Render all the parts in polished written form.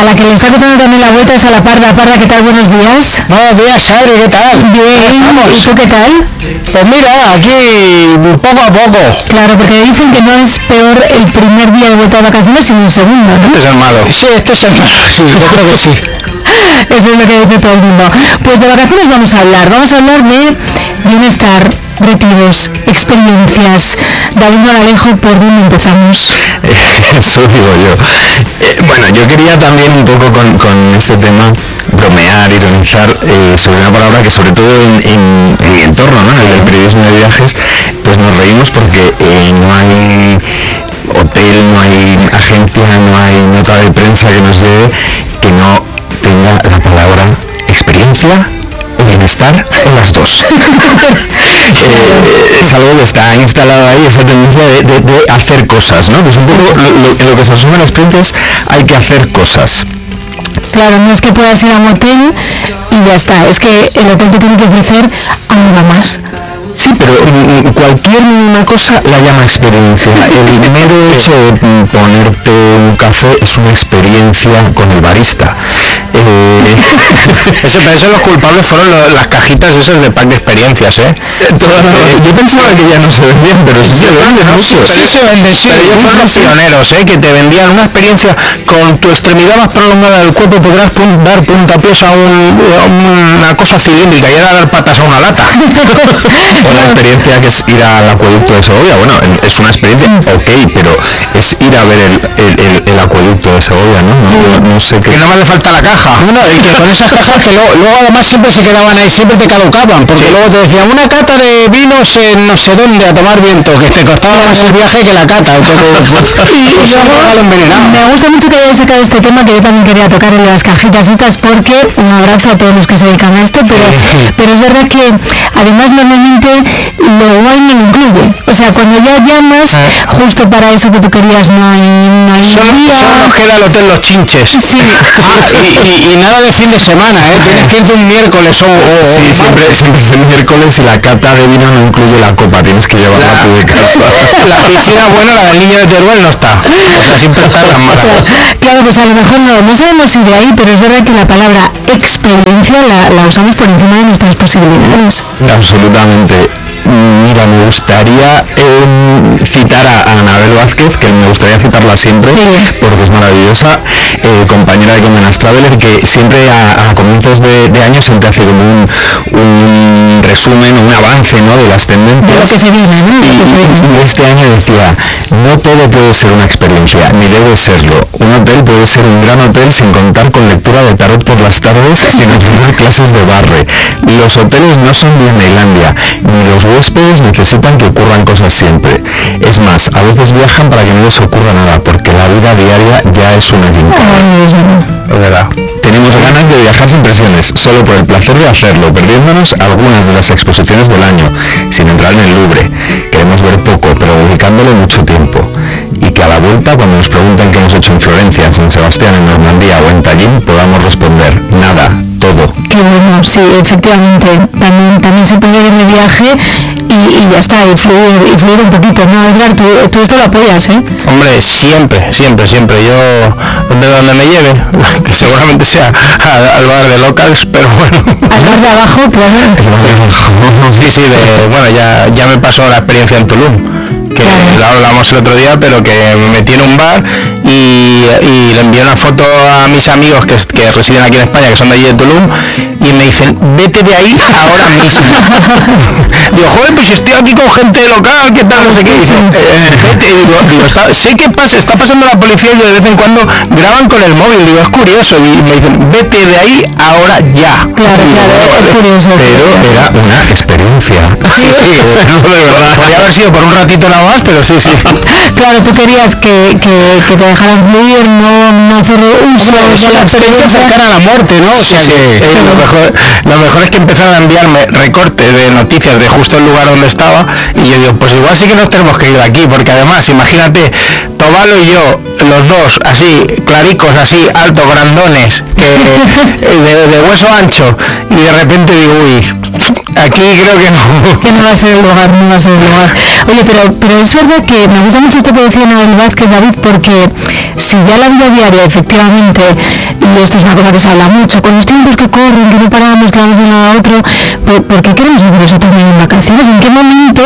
la que le está dando también la vuelta es a la Parda. Parda, ¿qué tal? Buenos días. Buenos días, Adri, ¿qué tal? Bien, ¿y tú qué tal? Pues mira, aquí poco a poco. Claro, porque dicen que no es peor el primer día de vuelta de vacaciones, sino el segundo, ¿no? Este es el malo. Sí, este es el malo, sí, yo creo que sí. Eso es lo que dice todo el mundo. Pues de vacaciones vamos a hablar de bienestar, retiros, experiencias. David Moralejo, ¿por dónde empezamos? Eso digo yo. Bueno, yo quería también un poco con este tema bromear, ironizar sobre una palabra que sobre todo en mi entorno, ¿no? En el periodismo de viajes, pues nos reímos porque no hay hotel, no hay agencia, no hay nota de prensa que nos lleve que no tenga la palabra experiencia o bienestar o las dos. Es algo que está instalado ahí, esa tendencia de hacer cosas, ¿no? Pues un poco lo que se resume en las experiencias, hay que hacer cosas. Claro, no es que puedas ir a un hotel y ya está, es que el hotel te tiene que ofrecer algo más. Sí, pero cualquier mínima cosa la llama experiencia. El mero hecho de ponerte un café es una experiencia con el barista. Eso los culpables fueron las cajitas esas de pack de experiencias, ¿eh? Yo pensaba que ya no se vendían, pero sí se venden mucho. Sí se venden, sí. Pero ellos fueron los pioneros, ¿eh? Que te vendían una experiencia con tu extremidad más prolongada del cuerpo, podrás dar puntapiés a una cosa cilíndrica y era dar patas a una lata. O la experiencia que es ir al acueducto de Segovia. Bueno, es una experiencia, ok, pero es ir a ver el acueducto de Segovia, ¿no? No sé qué. Que no me le falta la caja. No, y que con esas cajas que luego además siempre se quedaban ahí, siempre te caducaban, porque luego te decían una cata de vinos en no sé dónde a tomar viento, que te costaba más el viaje que la cata. Me gusta mucho que hayas sacado este tema que yo también quería tocar en las cajitas estas, porque un abrazo a todos los que se dedican a esto, pero es verdad que además normalmente lo guay no lo incluye. O sea, cuando ya llamas justo para eso que tú querías no hay solo nos queda el hotel Los Chinches. Sí. Y nada de fin de semana, ¿eh? Tienes que irte un miércoles sí, siempre es el miércoles y la cata de vino no incluye la copa, tienes que llevarla tú de casa. La piscina buena, la del niño de Teruel no está. O sea, siempre está las malas. Claro, pues a lo mejor no sabemos si de ahí, pero es verdad que la palabra experiencia la usamos por encima de nuestras posibilidades. Absolutamente. Mira, me gustaría citar a Anabel Vázquez, que me gustaría citarla siempre, porque es maravillosa, compañera de Condenas Traveler, que siempre a comienzos de año siempre hace como un resumen, un avance, ¿no?, de las tendencias. Y este año decía, no todo puede ser una experiencia, ni debe serlo. Un hotel puede ser un gran hotel sin contar con lectura de tarot por las tardes, sin ofrecer clases de barre. Los hoteles no son Disneylandia, ni los huéspedes necesitan que ocurran cosas siempre. Es más, a veces viajan para que no les ocurra nada, porque la vida diaria ya es una gincana. Es verdad. Tenemos ganas de viajar sin presiones, solo por el placer de hacerlo, perdiéndonos algunas de las exposiciones del año, sin entrar en el Louvre. Queremos ver poco, pero dedicándole mucho tiempo. Y que a la vuelta, cuando nos pregunten qué hemos hecho en Florencia, en San Sebastián, en Normandía o en Tallinn, podamos responder, nada, todo. Qué bueno, sí, efectivamente. También se puede ir de viaje y ya está, y fluir un poquito, ¿no? Edgar, tú esto lo apoyas, ¿eh? Hombre, siempre. Yo, donde me lleve, que seguramente sea al bar de locals, pero bueno. Al bar de abajo, claro. Sí, bueno, ya me pasó la experiencia en Tulum, que la hablamos el otro día, pero que me metí en un bar y le envié una foto a mis amigos que residen aquí en España, que son de allí de Tulum, y me dicen, vete de ahí ahora mismo. Digo, joder, pues estoy aquí con gente local, ¿qué tal? No sé qué. Y dice, vete, digo, sé que está pasando la policía y de vez en cuando graban con el móvil, digo, es curioso, y me dicen, vete de ahí ahora ya. Claro, es curioso. Pero era una experiencia. Sí, eso de verdad. Podría haber sido por un ratito nada más, pero sí. Claro, tú querías que te dejaran fluir, no hacer uso de la experiencia cercana a la muerte, ¿no? O sea que lo mejor es que empezaron a enviarme recortes de noticias de justo el lugar donde estaba, y yo digo, pues igual sí que nos tenemos que ir de aquí, porque además, imagínate, Tobalo y yo, los dos, así, claricos, así, altos, grandones, de hueso ancho, y de repente digo, uy, aquí creo que no. Que no va a ser el lugar. Oye, pero es verdad que me gusta mucho esto que decía Anabel Vázquez, David, porque si ya la vida diaria efectivamente y esto es una cosa que se habla mucho, con los tiempos que corren, que no paramos, que vamos de un lado a otro, ¿por qué queremos hacer eso también en vacaciones? ¿En qué momento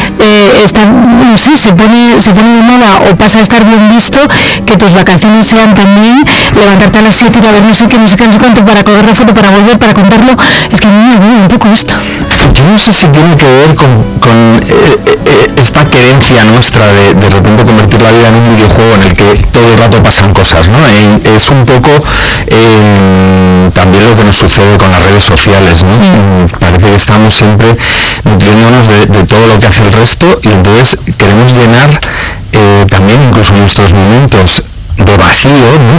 no sé, se pone de moda o pasa a estar bien visto que tus vacaciones sean también levantarte a las 7 y a ver no sé qué, no sé cuánto, para coger la foto, para volver, para contarlo? Es que a mí me aburre un poco esto. Yo no sé si tiene que ver con esta querencia nuestra de repente convertir la vida en un videojuego en el que todo el rato pasan cosas, ¿no? Es un poco también lo que nos sucede con las redes sociales, ¿no? Sí. Parece que estamos siempre nutriéndonos de todo lo que hace el resto y entonces queremos llenar también incluso nuestros momentos de vacío,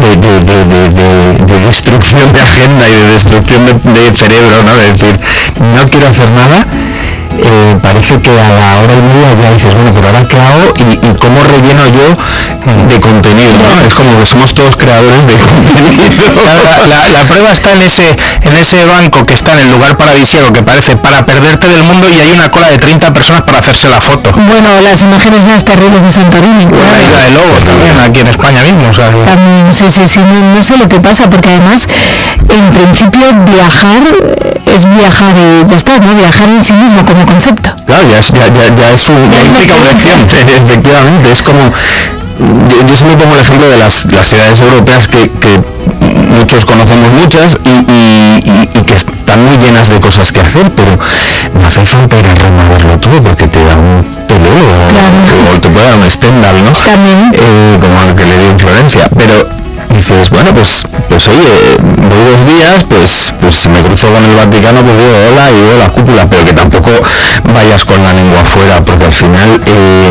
¿no? de destrucción de agenda y de destrucción de cerebro, ¿no? De decir, no quiero hacer nada. Parece que a la hora y media ya dices, bueno, pero ahora qué hago y cómo relleno yo de contenido, ¿no? Es como que somos todos creadores de contenido. La prueba está en ese banco que está en el lugar paradisíaco que parece para perderte del mundo y hay una cola de 30 personas para hacerse la foto. Bueno, las imágenes más terribles de Santorini. La isla de Lobos también, aquí en España mismo, o sea, también, sí, no sé lo que pasa, porque además, en principio, viajar es viajar y ya está, ¿no? Viajar en sí mismo como concepto. Claro, ya implica una acción, efectivamente, es como... Yo siempre pongo el ejemplo de las ciudades europeas que muchos conocemos muchas y que están muy llenas de cosas que hacer, pero no hace falta ir a removerlo todo porque te da un telelo, claro. O te puede dar un Stendhal, ¿no? También. Como el que le dio en Florencia, pero dices, bueno, pues oye, voy 2 días, pues me cruzo con el Vaticano, pues digo hola y veo la cúpula, pero que tampoco vayas con la lengua afuera, porque al final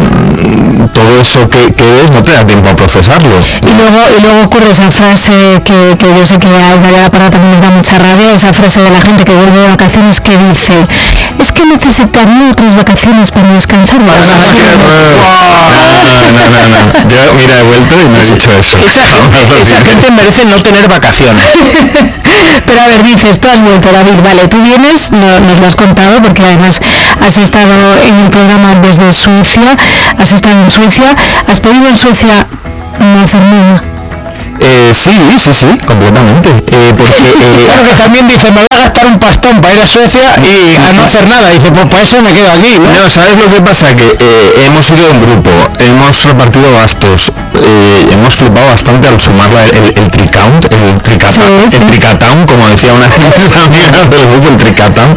todo eso que ves no te da tiempo a procesarlo. Y luego ocurre esa frase que yo sé que a la Parra también les da mucha rabia, esa frase de la gente que vuelve de vacaciones que dice, es que necesitaría otras vacaciones para descansar. No. Yo, mira, he vuelto y me he dicho eso. Esa gente merece no tener vacaciones. Pero a ver, dices, tú has vuelto, David, vale, tú vienes, nos lo has contado, porque además has estado en el programa desde Suecia, has estado en Suecia, has podido en Suecia no hacer nada. Sí, completamente. Porque claro que también dice, me voy a gastar un pastón para ir a Suecia y a no hacer nada. Dice, pues por eso me quedo aquí, ¿no? No, ¿sabes lo que pasa? Que hemos ido en grupo, hemos repartido gastos, hemos flipado bastante al sumar el tricount, el tricatown, como decía una de mis amigas del grupo, el tricatown,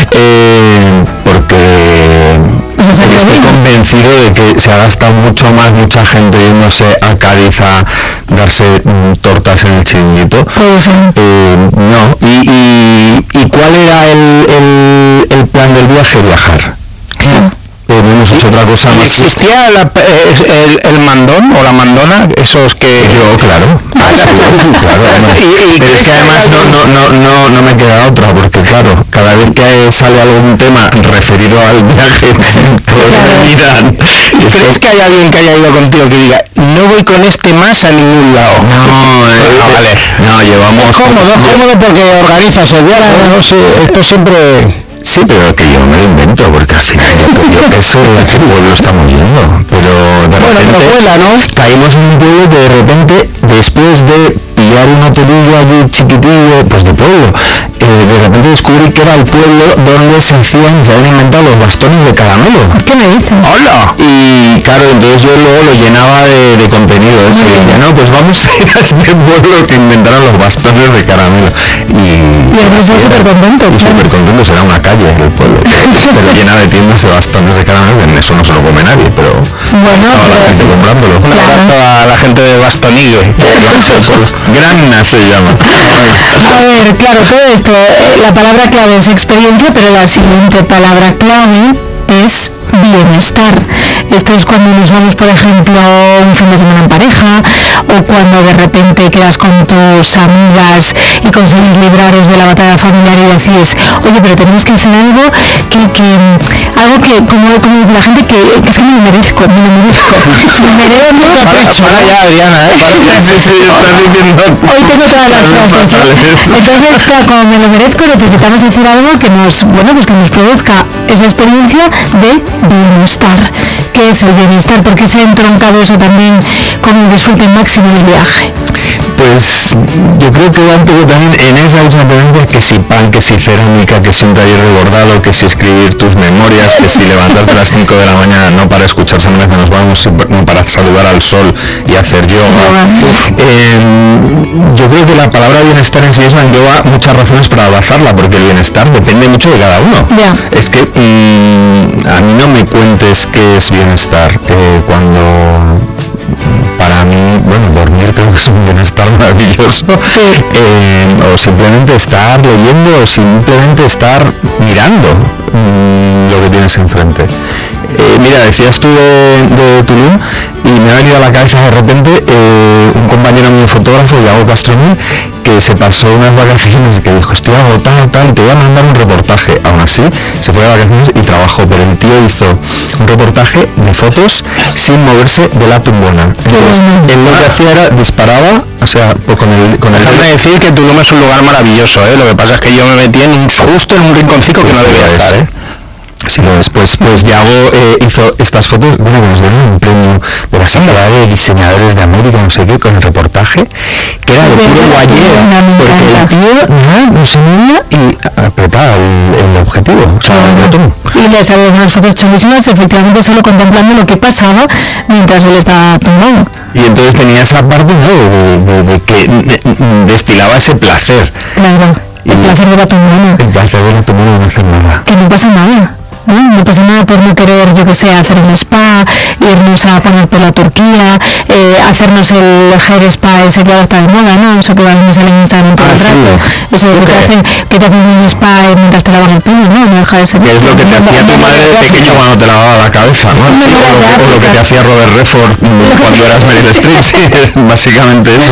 porque estoy convencido de que se ha gastado mucho más mucha gente yéndose a Cádiz a darse tortas en el chiringuito. No, y ¿cuál era el plan del viaje? Viajar. No hemos hecho otra cosa más. ¿Existía el mandón o la mandona? Esos que... Yo, claro. Claro. Pero es que además no me queda otra, porque claro, cada vez que sale algún tema referido al viaje, me miran. ¿Crees que hay alguien que haya ido contigo que diga, no voy con este más a ningún lado? Vale. No, llevamos... Es cómodo porque organizas el viaje, no sé, esto siempre... Sí, pero que yo no me lo invento, porque al final yo que sé a qué pueblo estamos yendo, pero de repente caímos en un pueblo que de repente, después de pillar un hotelillo allí chiquitillo, pues de pueblo, de repente descubrí que era el pueblo donde se habían inventado los bastones de caramelo. ¿Qué me dices? ¡Hola! Y claro, entonces yo luego lo llenaba de contenido, eso, y dije, no, pues vamos a ir a este pueblo que inventaron los bastones de caramelo. Y además es súper contento. Y súper contento, será una calle el pueblo, pero llena de tiendas de bastones de caramelo, que en eso no se lo come nadie, pero bueno, la gente comprándolo. Un abrazo a la gente de Bastonillo. Granna se llama. A ver, claro, todo esto, la palabra clave es experiencia, pero la siguiente palabra clave es bienestar. Esto es cuando nos vamos, por ejemplo, un fin de semana en pareja, o cuando de repente quedas con tus amigas y conseguís libraros de la batalla familiar y decís, oye, pero tenemos que hacer algo que como dice la gente, que es que me lo merezco. Para ya, Adriana, Sí, estás diciendo... Hoy tengo todas las frases, Entonces, claro, como me lo merezco, necesitamos decir algo que nos produzca esa experiencia de bienestar. ¿Qué es el bienestar? ¿Por qué se ha entroncado eso también con el disfrute máximo del viaje? Pues yo creo que va un poco también en esa misma tendencia, que si pan, que si cerámica, que si un taller de bordado, que si escribir tus memorias, que si levantarte a las 5 de la mañana no para escuchar San Lorenzo Nos Vamos, sino para saludar al sol y hacer yoga. Yo creo que la palabra bienestar en sí misma engloba muchas razones para abrazarla, porque el bienestar depende mucho de cada uno. Es que a mí no me cuentes qué es bienestar cuando... Para mí, bueno, dormir creo que es un bienestar maravilloso. O simplemente estar leyendo, o simplemente estar mirando lo que tienes enfrente. Mira, decías tú de Tulum, y me ha venido a la cabeza de repente un compañero mío fotógrafo, Iago Castromil, que se pasó unas vacaciones, que dijo, estoy agotado, tal, te voy a mandar un reportaje. Aún así, se fue de vacaciones y trabajó, pero el tío hizo un reportaje de fotos sin moverse de la tumbona. Entonces, él lo que hacía era, disparaba, o sea, pues con el... Déjame decir que Tulum es un lugar maravilloso, lo que pasa es que yo me metí justo en un rinconcito que no debía estar, Sí, después Iago hizo estas fotos, bueno, que nos dieron un premio de la Sociedad de Diseñadores de América, no sé qué, con el reportaje, que era de puro guayero, porque el tío no se movía y apretaba el objetivo, o sea, el botón. Y le salieron unas fotos chulísimas, efectivamente solo contemplando lo que pasaba mientras él estaba tumbado. Y entonces tenía esa parte, ¿no?, de que destilaba ese placer. Claro, el placer de la tumbona. El placer de la tumbona de no hacer nada. Que no pasa nada. No pasa nada por no querer, yo que sé, hacer un spa, irnos a poner pelo a Turquía, hacernos el hair spa ese que ahora está de moda, ¿no? Eso que va a salir en Instagram todo el rato. Eso que te hacen un spa mientras te lavan el pelo, ¿no? No deja de ser. Es lo que te hacía tu madre de pequeño cuando te lavaba la cabeza, ¿no? O lo que te hacía Robert Redford cuando eras Meryl Streep, sí, es básicamente eso.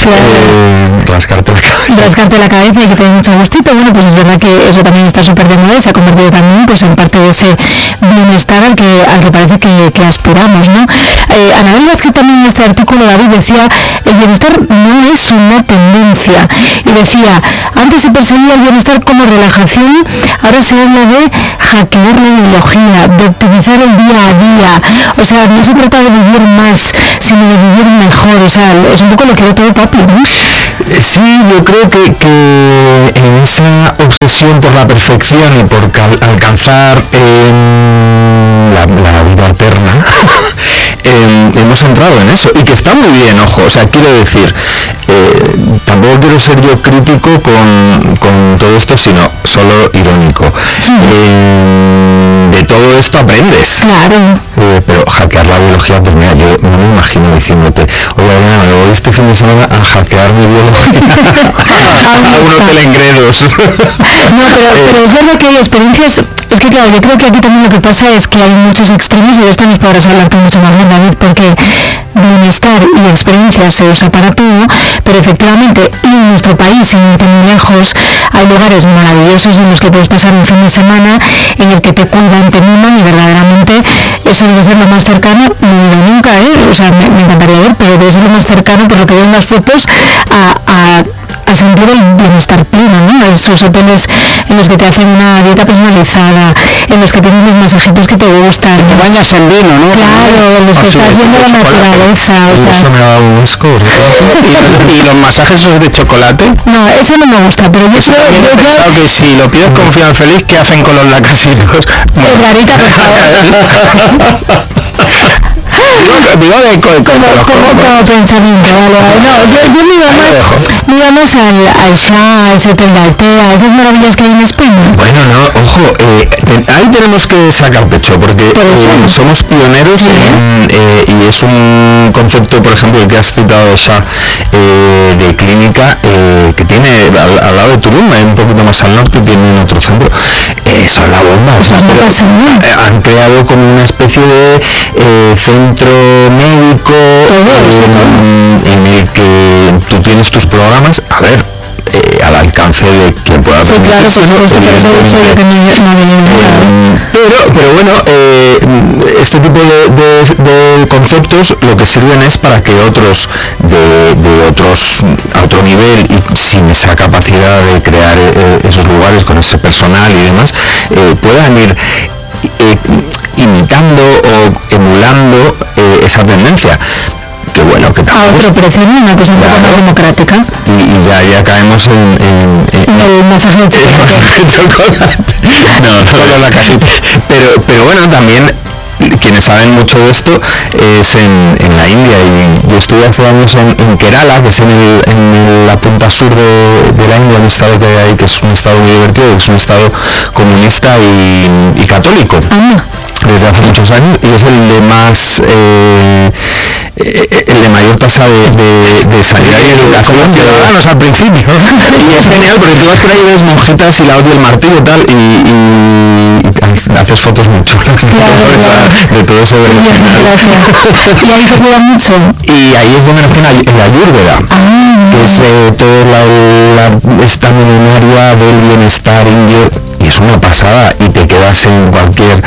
Rascarte la cabeza. Rascarte la cabeza y que te dé mucho gustito. Bueno, pues es verdad que eso también está súper de moda y se ha convertido también pues en parte de ese bienestar al que parece que aspiramos, ¿no? Anabel Vázquez también en este artículo, David, decía, el bienestar no es una tendencia, y decía, antes se percibía el bienestar como relajación, ahora se habla de hackear la ideología, de optimizar el día a día, o sea, no se trata de vivir más, sino de vivir mejor, o sea, es un poco lo que ve todo Papi, ¿no? Sí, yo creo que en esa obsesión por la perfección y por alcanzar la vida eterna, hemos entrado en eso, y que está muy bien, ojo, o sea, quiero decir, tampoco quiero ser yo crítico con todo esto, sino solo irónico. De todo esto aprendes. Claro. Pero hackear la biología, pues mira, yo no me imagino diciéndote, oye, Adriana, me voy este fin de semana a hackear mi biología a unos telengredos. No, pero es verdad que hay experiencias. Es que claro, yo creo que aquí también lo que pasa es que hay muchos extremos, y de esto nos podrás hablar tú mucho más bien, David, porque bienestar y experiencia se usa para todo, pero efectivamente, y en nuestro país, sin ir muy lejos, hay lugares maravillosos en los que puedes pasar un fin de semana en el que te cuidan, te miman, y verdaderamente eso debe ser lo más cercano, no he ido nunca, o sea, me encantaría ver, pero debe ser lo más cercano, por lo que veo en las fotos, a sentir el bienestar pleno, ¿no? Esos hoteles en los que te hacen una dieta personalizada, en los que tienes los masajitos que te gustan. Te bañas en vino, ¿no? Claro, en los que estás viendo la naturaleza. Eso me ha dado un asco. ¿Y los masajes esos de chocolate? No, eso no me gusta, pero yo creo he pensado que si lo pides con final feliz, ¿qué hacen con los lacasitos? Bueno. Clarita, por favor. Como pensamiento, vale. No, yo me iba más al Sha, ese hotel de Altea, esas maravillas que hay en España. Bueno, no, ojo, ahí tenemos que sacar pecho, porque somos pioneros y es un concepto, por ejemplo, el que has citado, Sha, de clínica, que tiene al lado de Tulum, un poquito más al norte, tiene otro centro. Son la bomba, o sea, han creado como una especie de centro médico en el que tú tienes tus programas, a ver, al alcance de quien pueda hacer. Sí, claro, por supuesto, pero eso dicho yo que pero bueno, este tipo de conceptos lo que sirven es para que otros de otros a otro nivel y sin esa capacidad de crear esos lugares con ese personal y demás, puedan ir imitando o emulando esa tendencia, que bueno, que A tampoco otro precio, ¿no? Una cosa un poco más democrática. y ya caemos en El masaje de chocolate. no, la casita. Pero bueno, también quienes saben mucho de esto es en la India, y yo estuve hace años en Kerala, que es en la punta sur de la India, un estado que hay ahí, que es un estado muy divertido, es un estado comunista y católico. Desde hace muchos años, y es el de más el de mayor tasa de sanidad y educación ciudadanos al principio. Y es genial porque tú vas por ahí, ves monjitas y la hoz y el martillo y tal, y haces fotos muy chulas de todo eso y ahí se cuida mucho, y ahí es donde nace el Ayurveda, que es toda esta milenaria del bienestar indio, y es una pasada, y te quedas en cualquier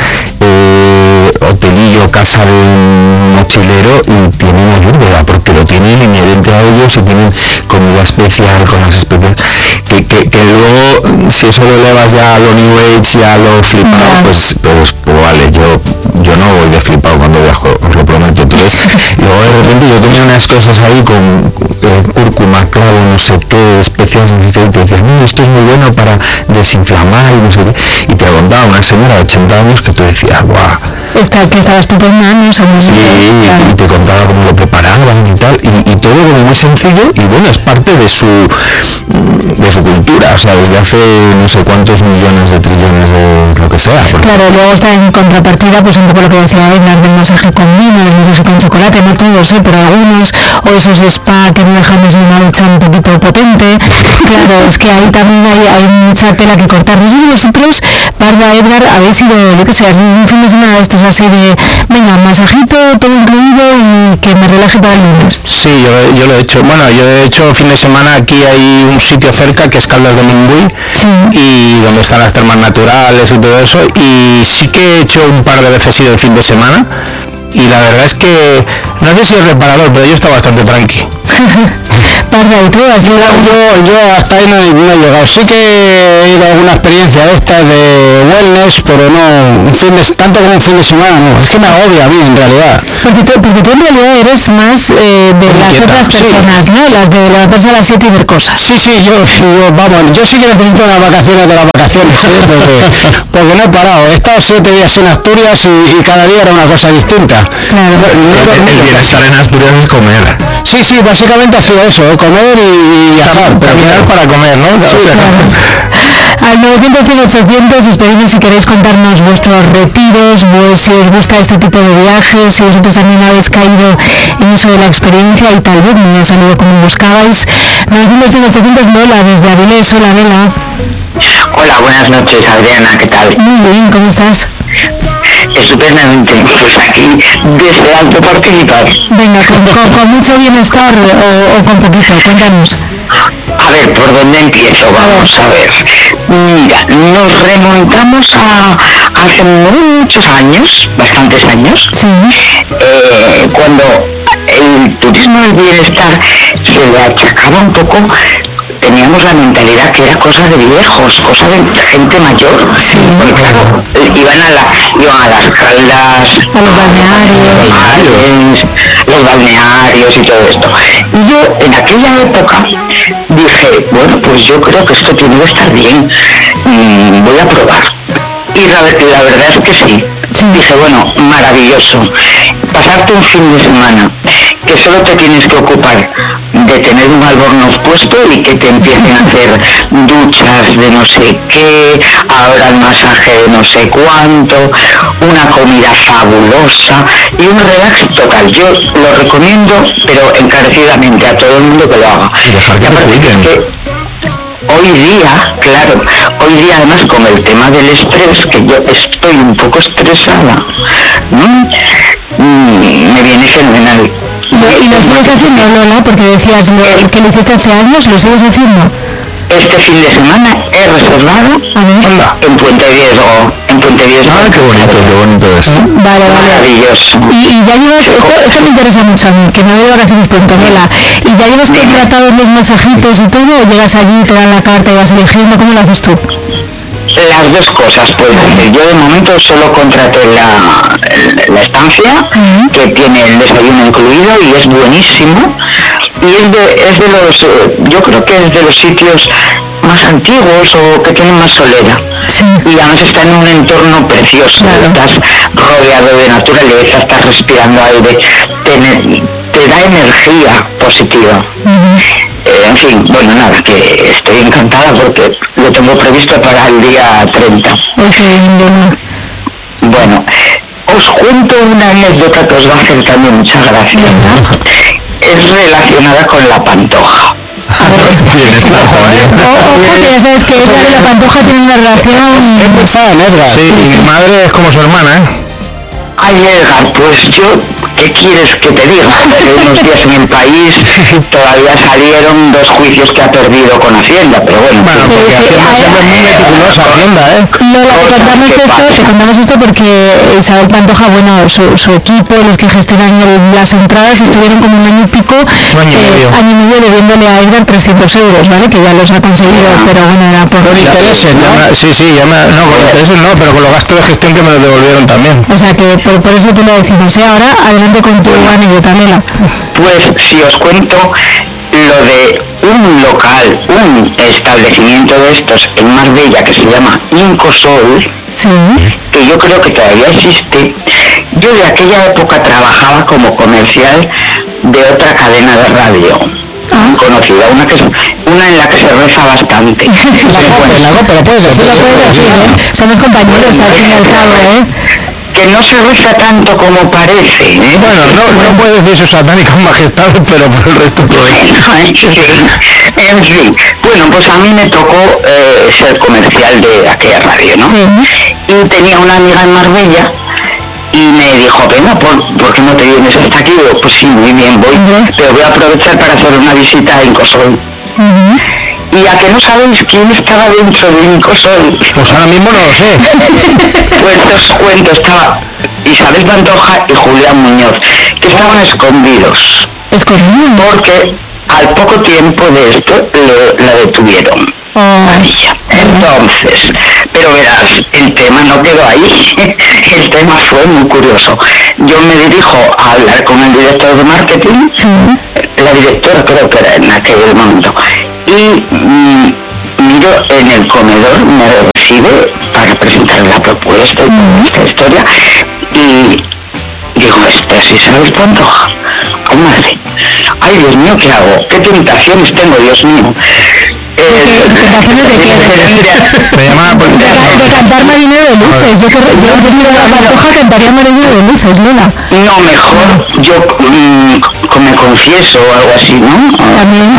hotelillo, casa de un mochilero, y tienen Ayurveda, porque lo tienen inherente a ellos, y tienen comida especial con las especies que luego, si eso lo elevas ya a lo New Age, ya a lo flipado, pues vale, yo no voy de flipado cuando viajo, os lo prometo. Entonces, luego de repente yo tenía unas cosas ahí con cúrcuma, clavo, no sé qué, especias, no sé qué, y te decían, no, esto es muy bueno para desinflamar, y no sé qué, y te contaba una señora de 80 años que tú decías, guau, que estabas tú por manos, y te contaba cómo lo preparaban y tal, y todo como muy sencillo, y bueno, es parte de su cultura, o sea, desde hace no sé cuántos millones de trillones de lo que sea. Claro, luego está en contrapartida, pues un poco lo que decía Edgar, del masaje con vino, del masaje con chocolate, no todos, pero algunos, o esos de spa que no dejan de ser una ducha un poquito potente. Claro, es que ahí también hay mucha tela que cortar. No sé si vosotros, Bárbara, Edgar, habéis ido, yo qué sé, un fin de semana de estos así de, venga, masajito, todo incluido y que me relaje para el lunes. Sí, yo lo he hecho. Bueno, yo he hecho fin de semana, aquí hay un sitio cerca que es Caldas de Montbui, y donde están las termas naturales y todo eso, y sí que he hecho un par de veces ido el fin de semana, y la verdad es que no sé si es reparador, pero yo estaba bastante tranqui. Parda, ¿y tú? Así yo hasta ahí no he llegado. Sí que he ido a alguna experiencia de estas de wellness, pero no tanto como un fin de semana, no. Es que me agobia a mí, en realidad. Porque tú en realidad eres más de las otras personas, ¿no? Las de levantarse a las 7 y ver cosas. Sí, vamos, yo sí que necesito unas vacaciones de las vacaciones, porque no he parado. He estado 7 días en Asturias y cada día era una cosa distinta. Claro. El bienestar en Asturias es comer. Sí, básicamente ha sido eso, comer y viajar. Pero caminar para comer, ¿no? Sí, claro. Al 900-800 os pedimos si queréis contarnos vuestros retiros, si os gusta este tipo de viajes, si vosotros también habéis caído en eso de la experiencia y tal vez no ha salido como buscabais. 900-800, Lola, desde Avilés. Hola, Lola. Hola, buenas noches, Adriana, ¿qué tal? Muy bien, ¿cómo estás? Estupendamente, pues aquí deseando participar. Venga, con mucho bienestar o con poquito, cuéntanos. A ver, ¿por dónde empiezo? Vamos a ver. Mira, nos remontamos a hace muchos años, bastantes años, cuando el turismo del bienestar se le achacaba un poco. Teníamos la mentalidad que era cosa de viejos, cosa de gente mayor. Sí. Porque claro, iban a las caldas, a los balnearios y todo esto. Y yo en aquella época dije, bueno, pues yo creo que esto tiene que estar bien, voy a probar. Y la verdad es que sí. Dije, bueno, maravilloso. Pasarte un fin de semana que solo te tienes que ocupar de tener un albornoz puesto y que te empiecen a hacer duchas de no sé qué, ahora el masaje de no sé cuánto, una comida fabulosa y un relax total. Yo lo recomiendo, pero encarecidamente a todo el mundo que lo haga. Hoy día además con el tema del estrés, que yo estoy un poco estresada, me viene fenomenal. ¿Y lo sigues haciendo, Lola? Porque decías que lo hiciste hace años, ¿lo sigues haciendo? Este fin de semana he reservado en Puente Viesgo. Ah, qué bonito esto. Vale. Maravilloso. Y ya llevas, esto me interesa mucho a mí, que me voy de vacaciones pronto, Lola. ¿Y ya llevas contratados los masajitos y todo? ¿O llegas allí, te dan la carta y vas eligiendo? ¿Cómo lo haces tú? las dos cosas, pues yo de momento solo contraté la estancia, que tiene el desayuno incluido y es buenísimo, y es de los, yo creo que es de los sitios más antiguos o que tienen más solera. Sí. Y además está en un entorno precioso, estás rodeado de naturaleza, estás respirando aire, te da energía positiva. En fin, bueno, nada, que estoy encantada porque lo tengo previsto para el día 30. Bueno, os cuento una anécdota que os va a hacer también mucha gracia. Es relacionada con la Pantoja. Porque ya sabes que ella y la Pantoja tienen una relación... Es muy fan, Edgar. Sí, y mi madre es como su hermana, ¿eh? Ay, Edgar, pues yo, ¿qué quieres que te diga? Hace unos días en el país todavía salieron 2 juicios que ha perdido con Hacienda, pero bueno. Bueno, porque Hacienda siempre es muy meticulosa, Hacienda, ¿eh? Te contamos esto porque Isabel Pantoja, bueno, su equipo, los que gestionan las entradas, estuvieron como un año y pico, año y medio debiéndole a Edgar 300 euros, ¿vale? Que ya los ha conseguido, pero bueno, era por intereses, ¿no? Sí, no, con intereses no, pero con los gastos de gestión que me los devolvieron también. O sea que por eso te lo decimos. Y ahora, adelante con tu anécdota, Nela. Pues si os cuento lo de un local, un establecimiento de estos en Marbella que se llama Incosol, sí, que yo creo que todavía existe. Yo de aquella época trabajaba como comercial de otra cadena de radio conocida, una en la que se reza bastante. Pero puedes decirlo. Somos compañeros al fin y al cabo, que no se reza tanto como parece, ¿eh? Bueno, no puedes decir sus satánicas majestades, pero por el resto todo. En fin, bueno, pues a mí me tocó ser comercial de aquella radio, ¿no? Sí. Y tenía una amiga en Marbella y me dijo, venga, ¿por qué no te vienes hasta aquí? Digo, pues sí, muy bien, voy, pero voy a aprovechar para hacer una visita a Incosol. ¿Y a que no sabéis quién estaba dentro de Incosol? Pues ahora mismo no lo sé. Pues os cuento, estaba Isabel Pantoja y Julián Muñoz, que estaban escondidos. ¿Escondidos? Porque al poco tiempo de esto la detuvieron. A ella. Entonces, pero verás, el tema no quedó ahí. El tema fue muy curioso. Yo me dirijo a hablar con el director de marketing, la directora creo que era en aquel momento, y miro en el comedor, me recibe para presentar la propuesta y toda esta historia, y digo, esta es Isabel Pantoja. ¿Cómo hace? Ay, Dios mío, ¿qué hago? ¿Qué tentaciones tengo, Dios mío? ¿Tentaciones de qué? Me llamaba por de cantar Marinero de Luces. Yo la Pantoja cantaría Marinero de Luces, Lola. No, mejor yo me confieso o algo así, ¿no? También.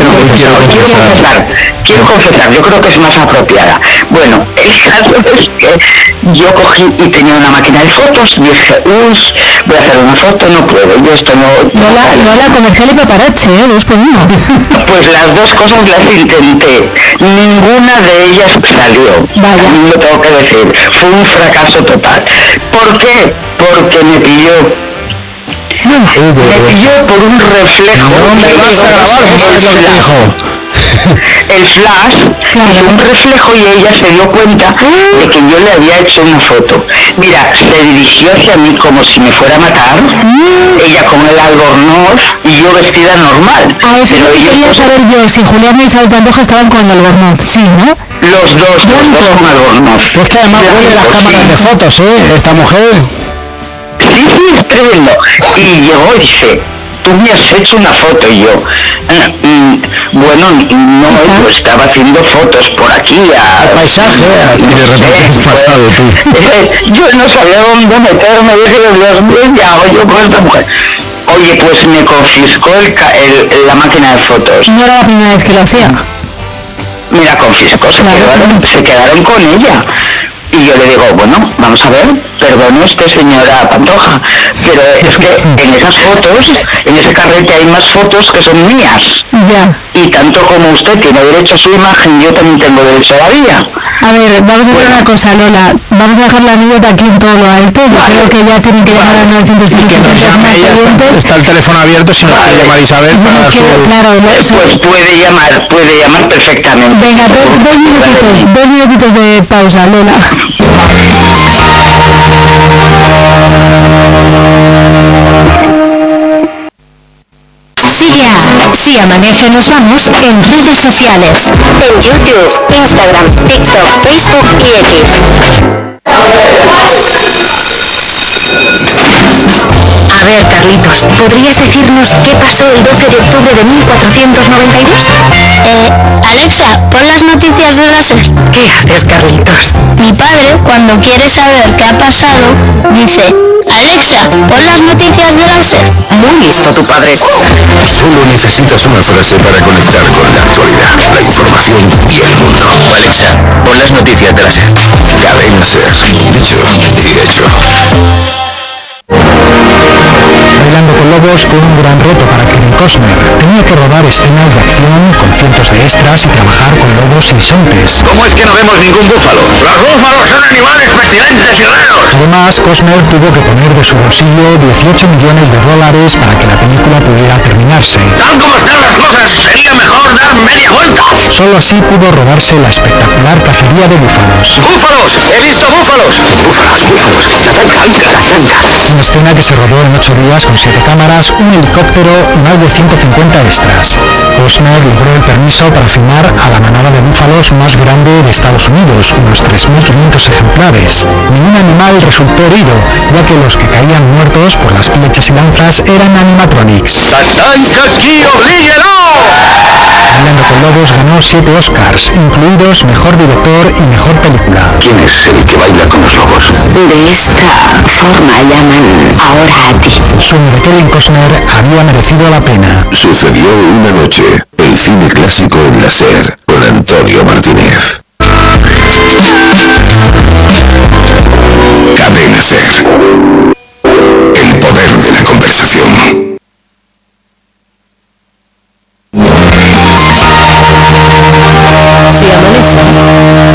Quiero confesar, yo creo que es más apropiada. Bueno, el caso es que yo cogí y tenía una máquina de fotos, dije, voy a hacer una foto, no puedo, yo esto no... Lola, comercial y paparazzi, dos por uno. Pues las dos cosas las intenté, ninguna de ellas salió. Vaya. Lo tengo que decir, fue un fracaso total. ¿Por qué? Porque me pilló por un reflejo. No me vas a grabar, el flash hizo un reflejo y ella se dio cuenta de que yo le había hecho una foto. Mira, se dirigió hacia mí como si me fuera a matar, ella con el albornoz y yo vestida normal. Eso es lo que quería saber yo, si Julián y Isabel Pantoja estaban con el albornoz, sí, ¿no? Los dos con albornoz. Es que además huele las cámaras de fotos, esta mujer. Sí, es tremendo. Y llegó y dice, tú me has hecho una foto, y yo, bueno, no, yo estaba haciendo fotos por aquí al paisaje, y de repente has pasado tú. Yo no sabía dónde meterme, dije, Dios mío, ¿qué hago yo con esta mujer? Oye, pues me confiscó la máquina de fotos. No era la primera vez que lo hacía. Me la confiscó, se quedaron con ella. Y yo le digo, bueno, vamos a ver, perdone usted, señora Pantoja, pero es que en esas fotos, en ese carrete hay más fotos que son mías. Ya. Y tanto como usted tiene derecho a su imagen, yo también tengo derecho a la mía. A ver, vamos a hacer una cosa, Lola. Vamos a dejar la anécdota aquí en todo lo alto. Yo creo que ya tienen que llamar a 950 más oyentes. Está el teléfono abierto si no quiere llamar Isabel para su... Claro, Pues puede llamar perfectamente. venga, dos minutitos de pausa, Lola. Sigue a Si Amanece Nos Vamos en redes sociales. En YouTube, Instagram, TikTok, Facebook y X. A ver, Carlitos, ¿podrías decirnos qué pasó el 12 de octubre de 1492? Alexa, pon las noticias de la SER. ¿Qué haces, Carlitos? Mi padre, cuando quiere saber qué ha pasado, dice: Alexa, pon las noticias de la SER. Muy listo tu padre. Solo necesitas una frase para conectar con la actualidad, la información y el mundo. Alexa, pon las noticias de la SER. Cadena SER. Dicho y hecho. Bailando con Lobos fue un gran reto para Kevin Costner. Tenía que rodar escenas de acción con cientos de extras y trabajar con lobos y bisontes. ¿Cómo es que no vemos ningún búfalo? Los búfalos son animales pestilentes y raros. Además, Costner tuvo que poner de su bolsillo $18 millones para que la película pudiera terminarse. Tal como están las cosas, sería mejor dar media vuelta. Solo así pudo rodarse la espectacular cacería de búfalos. ¡Búfalos! ¡He visto búfalos! ¡Búfalos! Una escena que se rodó en 8 días con 7 cámaras, un helicóptero y más de 150 extras. Costner logró el permiso para filmar a la manada de búfalos más grande de Estados Unidos, unos 3.500 ejemplares. Ningún animal resultó herido, ya que los que caían muertos por las flechas y lanzas eran animatronics. Bailando con Lobos ganó 7 Oscars, incluidos Mejor Director y Mejor Película. ¿Quién es el que baila con los lobos? De esta forma llaman ahora a ti. Sueño de Kevin Costner había merecido la pena. Sucedió una noche. El cine clásico en la SER con Antonio